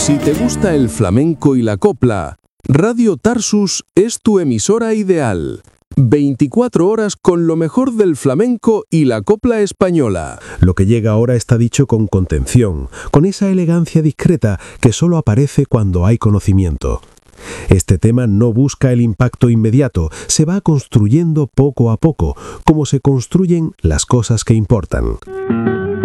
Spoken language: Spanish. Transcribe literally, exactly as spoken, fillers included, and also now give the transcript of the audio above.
Si te gusta el flamenco y la copla, Radio Tarsus es tu emisora ideal. veinticuatro horas con lo mejor del flamenco y la copla española. Lo que llega ahora está dicho con contención, con esa elegancia discreta que solo aparece cuando hay conocimiento. Este tema no busca el impacto inmediato, se va construyendo poco a poco, como se construyen las cosas que importan.